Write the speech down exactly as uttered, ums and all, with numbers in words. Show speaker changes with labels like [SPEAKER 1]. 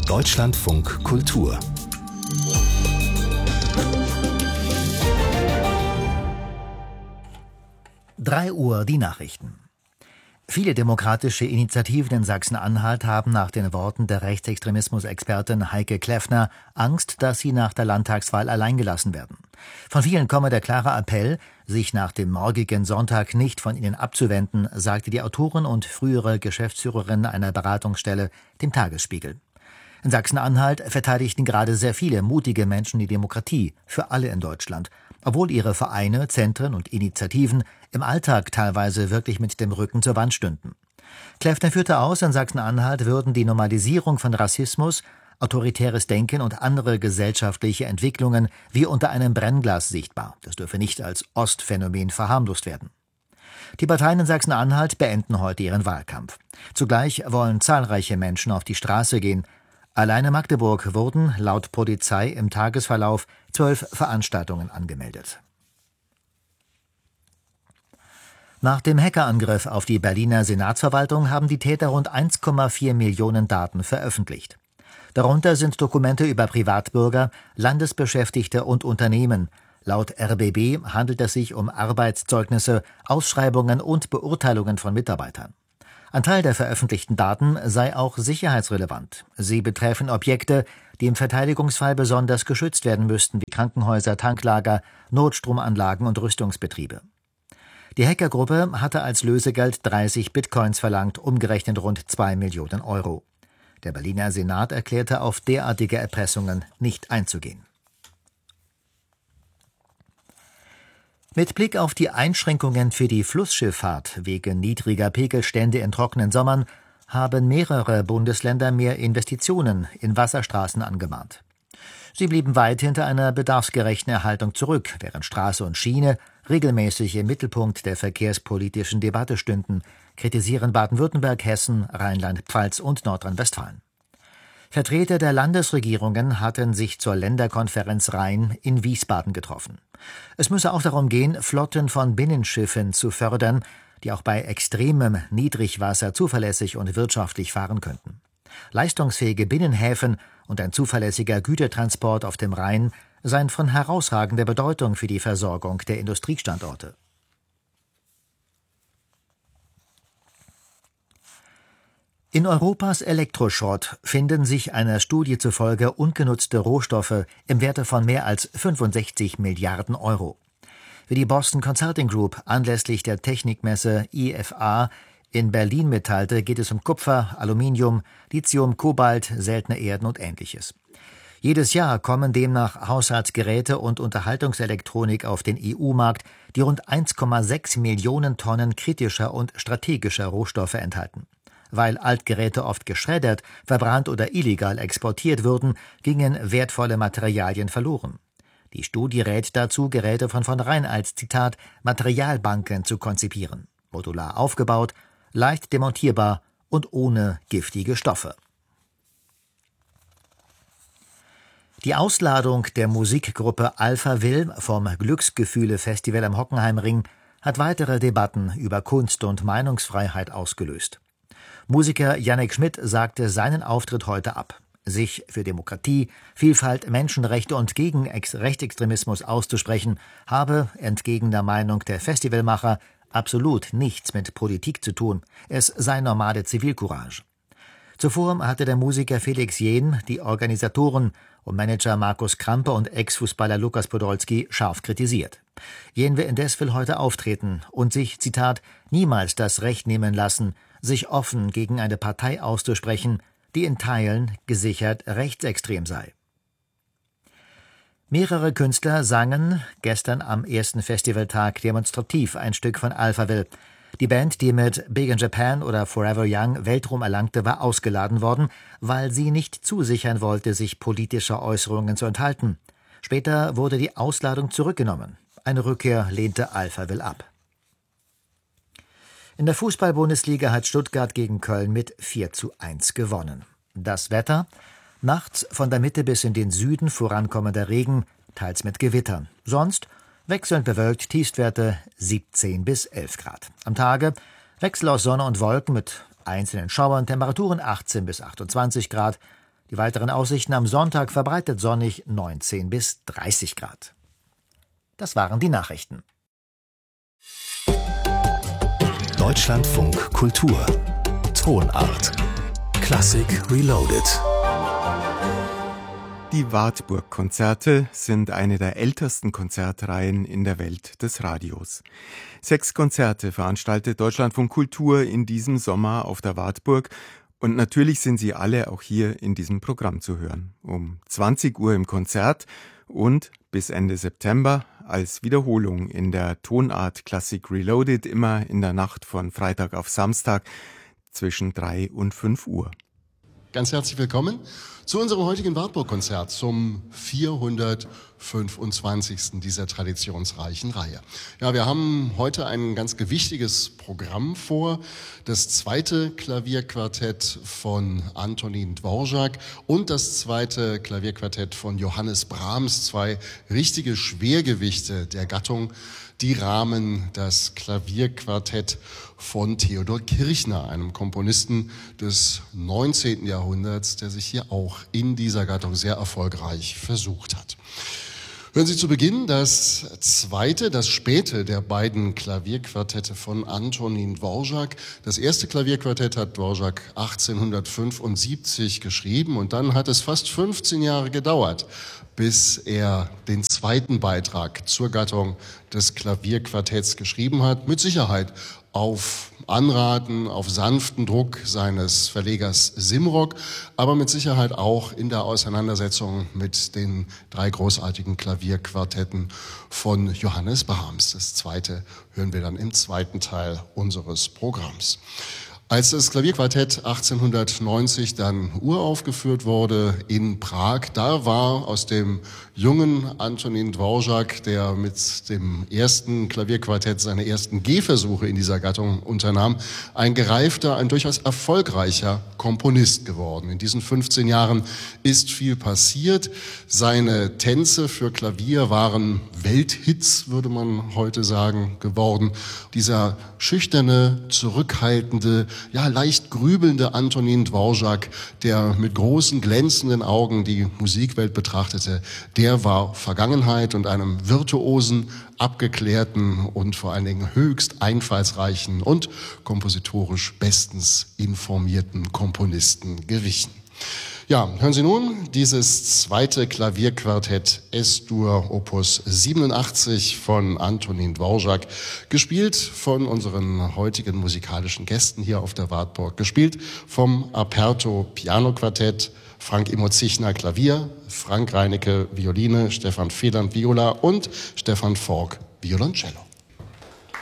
[SPEAKER 1] Deutschlandfunk Kultur.
[SPEAKER 2] drei Uhr die Nachrichten. Viele demokratische Initiativen in Sachsen-Anhalt haben nach den Worten der Rechtsextremismus-Expertin Heike Kleffner Angst, dass sie nach der Landtagswahl alleingelassen werden. Von vielen komme der klare Appell, sich nach dem morgigen Sonntag nicht von ihnen abzuwenden, sagte die Autorin und frühere Geschäftsführerin einer Beratungsstelle dem Tagesspiegel. In Sachsen-Anhalt verteidigten gerade sehr viele mutige Menschen die Demokratie für alle in Deutschland, obwohl ihre Vereine, Zentren und Initiativen im Alltag teilweise wirklich mit dem Rücken zur Wand stünden. Kleffner führte aus, in Sachsen-Anhalt würden die Normalisierung von Rassismus, autoritäres Denken und andere gesellschaftliche Entwicklungen wie unter einem Brennglas sichtbar. Das dürfe nicht als Ostphänomen verharmlost werden. Die Parteien in Sachsen-Anhalt beenden heute ihren Wahlkampf. Zugleich wollen zahlreiche Menschen auf die Straße gehen. Allein in Magdeburg wurden laut Polizei im Tagesverlauf zwölf Veranstaltungen angemeldet. Nach dem Hackerangriff auf die Berliner Senatsverwaltung haben die Täter rund eins Komma vier Millionen Daten veröffentlicht. Darunter sind Dokumente über Privatbürger, Landesbeschäftigte und Unternehmen. Laut R B B handelt es sich um Arbeitszeugnisse, Ausschreibungen und Beurteilungen von Mitarbeitern. Ein Teil der veröffentlichten Daten sei auch sicherheitsrelevant. Sie betreffen Objekte, die im Verteidigungsfall besonders geschützt werden müssten, wie Krankenhäuser, Tanklager, Notstromanlagen und Rüstungsbetriebe. Die Hackergruppe hatte als Lösegeld dreißig Bitcoins verlangt, umgerechnet rund zwei Millionen Euro. Der Berliner Senat erklärte, auf derartige Erpressungen nicht einzugehen. Mit Blick auf die Einschränkungen für die Flussschifffahrt wegen niedriger Pegelstände in trockenen Sommern haben mehrere Bundesländer mehr Investitionen in Wasserstraßen angemahnt. Sie blieben weit hinter einer bedarfsgerechten Erhaltung zurück, während Straße und Schiene regelmäßig im Mittelpunkt der verkehrspolitischen Debatte stünden, kritisieren Baden-Württemberg, Hessen, Rheinland-Pfalz und Nordrhein-Westfalen. Vertreter der Landesregierungen hatten sich zur Länderkonferenz Rhein in Wiesbaden getroffen. Es müsse auch darum gehen, Flotten von Binnenschiffen zu fördern, die auch bei extremem Niedrigwasser zuverlässig und wirtschaftlich fahren könnten. Leistungsfähige Binnenhäfen und ein zuverlässiger Gütertransport auf dem Rhein seien von herausragender Bedeutung für die Versorgung der Industriestandorte. In Europas Elektroschrott finden sich einer Studie zufolge ungenutzte Rohstoffe im Werte von mehr als fünfundsechzig Milliarden Euro. Wie die Boston Consulting Group anlässlich der Technikmesse I F A in Berlin mitteilte, geht es um Kupfer, Aluminium, Lithium, Kobalt, seltene Erden und Ähnliches. Jedes Jahr kommen demnach Haushaltsgeräte und Unterhaltungselektronik auf den E U-Markt, die rund eins Komma sechs Millionen Tonnen kritischer und strategischer Rohstoffe enthalten. Weil Altgeräte oft geschreddert, verbrannt oder illegal exportiert würden, gingen wertvolle Materialien verloren. Die Studie rät dazu, Geräte von vornherein als, Zitat, Materialbanken zu konzipieren. Modular aufgebaut, leicht demontierbar und ohne giftige Stoffe. Die Ausladung der Musikgruppe Alphaville vom Glücksgefühle-Festival am Hockenheimring hat weitere Debatten über Kunst und Meinungsfreiheit ausgelöst. Musiker Yannick Schmidt sagte seinen Auftritt heute ab. Sich für Demokratie, Vielfalt, Menschenrechte und gegen Ex- Rechtsextremismus auszusprechen, habe, entgegen der Meinung der Festivalmacher, absolut nichts mit Politik zu tun. Es sei normale Zivilcourage. Zuvor hatte der Musiker Felix Jähn die Organisatoren und Manager Markus Krampe und Ex-Fußballer Lukas Podolski scharf kritisiert. Jähn indes will heute auftreten und sich, Zitat, niemals das Recht nehmen lassen, sich offen gegen eine Partei auszusprechen, die in Teilen gesichert rechtsextrem sei. Mehrere Künstler sangen gestern am ersten Festivaltag demonstrativ ein Stück von Alphaville. Die Band, die mit Big in Japan oder Forever Young Weltruhm erlangte, war ausgeladen worden, weil sie nicht zusichern wollte, sich politischer Äußerungen zu enthalten. Später wurde die Ausladung zurückgenommen. Eine Rückkehr lehnte Alphaville ab. In der Fußball-Bundesliga hat Stuttgart gegen Köln mit vier zu eins gewonnen. Das Wetter: nachts von der Mitte bis in den Süden vorankommender Regen, teils mit Gewittern. Sonst wechselnd bewölkt, Tiefstwerte siebzehn bis elf Grad. Am Tage Wechsel aus Sonne und Wolken mit einzelnen Schauern, Temperaturen achtzehn bis achtundzwanzig Grad. Die weiteren Aussichten am Sonntag verbreitet sonnig, neunzehn bis dreißig Grad. Das waren die Nachrichten.
[SPEAKER 1] Deutschlandfunk Kultur. Tonart. Klassik Reloaded.
[SPEAKER 3] Die Wartburg-Konzerte sind eine der ältesten Konzertreihen in der Welt des Radios. Sechs Konzerte veranstaltet Deutschlandfunk Kultur in diesem Sommer auf der Wartburg. Und natürlich sind sie alle auch hier in diesem Programm zu hören. Um zwanzig Uhr im Konzert und bis Ende September als Wiederholung in der Tonart Klassik Reloaded, immer in der Nacht von Freitag auf Samstag zwischen drei und fünf Uhr.
[SPEAKER 4] Ganz herzlich willkommen zu unserem heutigen Wartburg-Konzert zum vierhundertfünfundzwanzigsten dieser traditionsreichen Reihe. Ja, wir haben heute ein ganz gewichtiges Programm vor. Das zweite Klavierquartett von Antonín Dvořák und das zweite Klavierquartett von Johannes Brahms, zwei richtige Schwergewichte der Gattung. Die rahmen das Klavierquartett von Theodor Kirchner, einem Komponisten des neunzehnten Jahrhunderts, der sich hier auch in dieser Gattung sehr erfolgreich versucht hat. Hören Sie zu Beginn das zweite, das späte der beiden Klavierquartette von Antonín Dvořák. Das erste Klavierquartett hat Dvořák achtzehnhundertfünfundsiebzig geschrieben und dann hat es fast fünfzehn Jahre gedauert, bis er den zweiten Beitrag zur Gattung des Klavierquartetts geschrieben hat. Mit Sicherheit auf Anraten, auf sanften Druck seines Verlegers Simrock, aber mit Sicherheit auch in der Auseinandersetzung mit den drei großartigen Klavierquartetten von Johannes Brahms. Das zweite hören wir dann im zweiten Teil unseres Programms. Als das Klavierquartett achtzehnhundertneunzig dann uraufgeführt wurde in Prag, da war aus dem jungen Antonín Dvořák, der mit dem ersten Klavierquartett seine ersten Gehversuche in dieser Gattung unternahm, ein gereifter, ein durchaus erfolgreicher Komponist geworden. In diesen fünfzehn Jahren ist viel passiert. Seine Tänze für Klavier waren Welthits, würde man heute sagen, geworden. Dieser schüchterne, zurückhaltende, ja, leicht grübelnde Antonín Dvořák, der mit großen, glänzenden Augen die Musikwelt betrachtete, der war Vergangenheit und einem virtuosen, abgeklärten und vor allen Dingen höchst einfallsreichen und kompositorisch bestens informierten Komponisten gewichen. Ja, hören Sie nun dieses zweite Klavierquartett Es-Dur Opus siebenundachtzig von Antonín Dvořák, gespielt von unseren heutigen musikalischen Gästen hier auf der Wartburg, gespielt vom Aperto Piano Quartett, Frank Imhoz-Zichner Klavier, Frank Reinecke Violine, Stefan Federn Viola und Stefan Fork Violoncello.